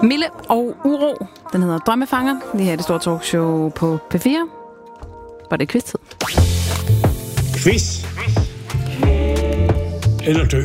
Mille og Uro. Den hedder Drømmefanger. Vi har det store talkshow på P4. Hvor det er quiz-tid. Quiz. Eller dø.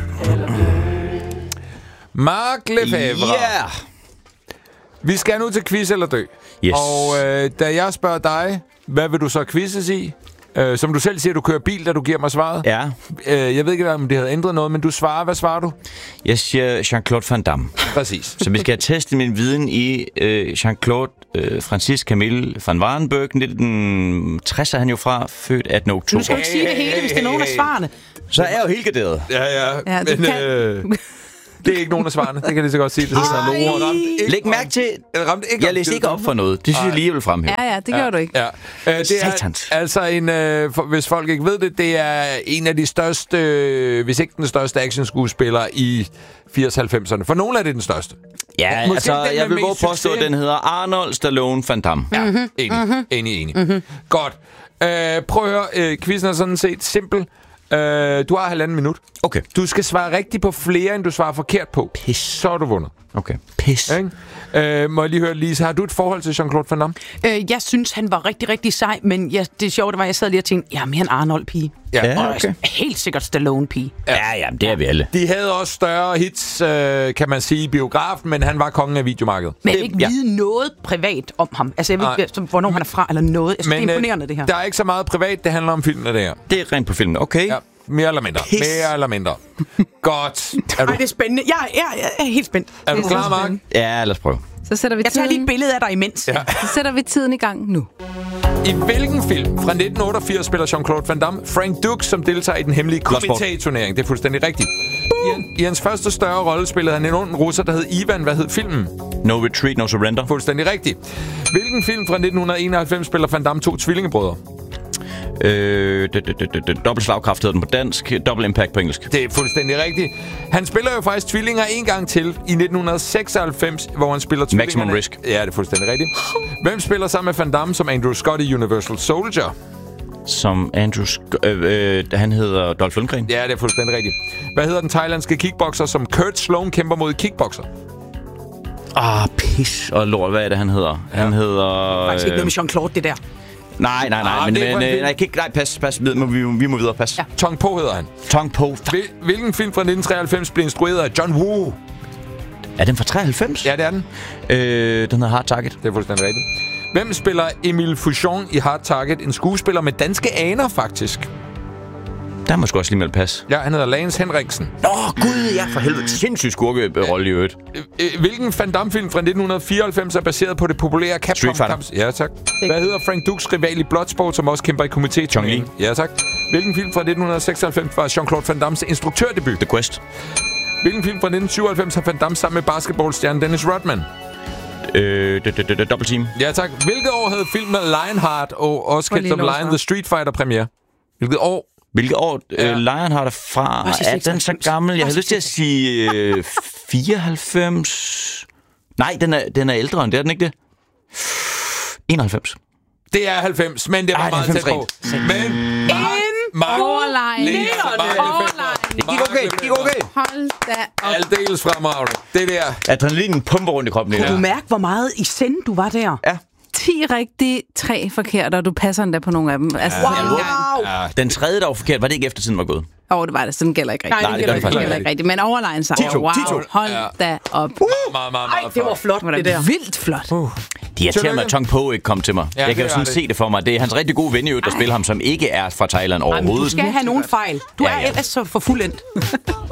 Mark Lefebvre. Yeah. Vi skal nu til quiz eller dø. Yes. Og da jeg spørger dig, hvad vil du så quizzes i? Som du selv siger, du kører bil, da du giver mig svaret. Ja. Jeg ved ikke, om det havde ændret noget, men du svarer. Hvad svarer du? Jeg siger Jean-Claude Van Damme. Præcis. Så vi skal have testet min viden i Jean-Claude Francis Camille van Warenberg. 1960 er han jo fra, født 18. oktober. Du skal ikke sige det hele, hvis det er nogen af svarene. Så er jeg jo helt garderet. Ja, Ja, men det er ikke nogen af svarene. Det kan jeg lige så godt sige. Det Læg mærke til, jeg læser ikke op for noget. Det synes jeg lige, jeg vil fremhæve. Ja, det gør du ikke. Ja. Det er altså hvis folk ikke ved det, det er en af de største, hvis ikke den største actionskuespiller i 80-90'erne. For nogle er det den største. Ja, Måske altså, den jeg vil med våge mest påstå, at succes. den hedder Arnold Stallone Van Damme. Ja, enig. Godt. Prøv at høre, quizzen er sådan set simpel. Du har 1,5 minut. Okay. Du skal svare rigtigt på flere, end du svarer forkert på. Pis. Så er du vundet. Okay. Pis. Må jeg lige høre, Lise, har du et forhold til Jean-Claude Van Damme? Jeg synes, han var rigtig, rigtig sej, men det sjove var, at jeg sad lige og tænkte, jeg er mere en Arnold-pige. Ja, Og okay. helt sikkert Stallone-pige. Ja, det er vi alle. De havde også større hits, kan man sige, i biografen, men han var kongen af videomarkedet. Men jeg vil ikke vide noget privat om ham. Altså, jeg ved ikke, hvornår han er fra, eller noget. Jeg synes, det er imponerende, det her. Der er ikke så meget privat, det handler om filmene, det her. Det er rent på filmen. Okay. Ja, mere eller mindre. Pis. Mere eller mindre. Godt. Ej, det er spændende. Jeg er helt spændt. Er du klar, Mark? Ja, lad os prøve. Så sætter vi Jeg tager lige tiden. et billede af dig imens. Ja. Så sætter vi tiden i gang nu. I hvilken film fra 1988 spiller Jean-Claude Van Damme Frank Dux, som deltager i den hemmelige Kumite-turnering? Det er fuldstændig rigtigt. I hans første større rolle spillede han en ond russer, der hed Ivan. Hvad hed filmen? No Retreat, No Surrender. Fuldstændig rigtigt. Hvilken film fra 1991 spiller Van Damme 2 tvillingebrødre? Dobbelt slagkraft hedder den på dansk. Double Impact på engelsk. Det er fuldstændig rigtigt. Han spiller jo faktisk tvillinger en gang til i 1996, hvor han spiller tvillingerne. Maximum Risk. Ja, det er fuldstændig rigtigt. Hvem spiller sammen med Van Damme som Andrew Scott i Universal Soldier? Som Andrew han hedder Dolph Lundgren. Ja, det er fuldstændig rigtigt. Hvad hedder den thailandske kickboxer, som Kurt Sloan kæmper mod kickboxer? Pis og lort. Hvad er det, han hedder? Ja. Han hedder... Faktisk ikke noget med Jean-Claude, det der. Nej. Pas. Vi må videre, pas. Ja. Tong Po hedder han. Tong Po. Hvilken film fra 1993 blev instrueret af John Woo? Er den fra 93? Ja, det er den. Den hedder Hard Target. Det er fuldstændig rigtigt. Hvem spiller Emile Fouchon i Hard Target? En skuespiller med danske aner, faktisk. Der må sgu også lige melde pas. Ja, han hedder Lance Henriksen. Gud, ja, for helvede. Sindssygt skurkerolle i øvrigt. Hvilken Van Damme-film fra 1994 er baseret på det populære Capcom? Street Fighter. Ja, tak. Hvad hedder Frank Dux rival i Bloodsport, som også kæmper i Kumite? Chong Li. Ja, tak. Hvilken film fra 1996 var Jean-Claude Van Dammes instruktørdebut? The Quest. Hvilken film fra 1997 har Van Damme sammen med basketballstjernen Dennis Rodman? Double Team. Ja, tak. Hvilket år havde filmen Lionheart og også kendt som Lion the Street Fighter premiere? Hvilket år? Hvilket år Lionheart er fra? Er den så gammel? Jeg har lyst til at sige 94. Nej, den er ældre end det, er den ikke det? 91. Det er 90, men det var meget tæt på. Men Overline. Det gik okay. Hold da op. aldeles fremragende. Det der. Adrenalinen pumper rundt i kroppen. Kan du mærke, hvor meget i sende du var der? Ja. 10 rigtige, 3 forkerte, og du passer endda på nogle af dem. Altså, Wow! Den tredje, der var forkert, var det ikke efter tiden var gået? det var det. Sådan gælder ikke rigtigt. Nej, det gør det gælder ikke rigtigt. Men overline sejr. Wow, hold da op. Meget Det var flot, Det det der. vildt flot. De irriterer mig, at Tong Po ikke kom til mig. Ja, Jeg kan jo det sådan er det. se det for mig. Det er hans rigtig gode ven, der spiller ham, som ikke er fra Thailand Ej, men du overhovedet. skal have nogen fejl. Du Ja, er ja. ellers så for fuldendt.